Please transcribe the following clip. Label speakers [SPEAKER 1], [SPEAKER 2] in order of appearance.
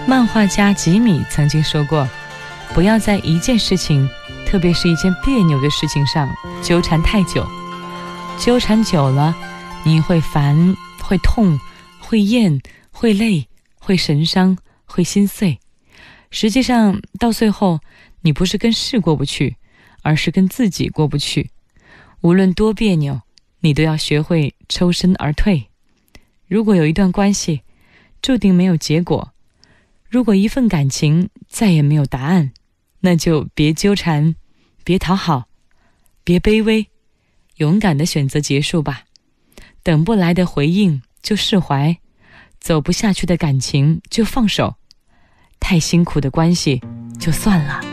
[SPEAKER 1] 漫画家吉米曾经说过，不要在一件事情，特别是一件别扭的事情上纠缠太久。纠缠久了，你会烦，会痛，会厌，会累，会神伤，会心碎。实际上到最后，你不是跟事过不去，而是跟自己过不去。无论多别扭，你都要学会抽身而退。如果有一段关系注定没有结果，如果一份感情再也没有答案，那就别纠缠，别讨好，别卑微，勇敢地选择结束吧。等不来的回应就释怀，走不下去的感情就放手，太辛苦的关系就算了。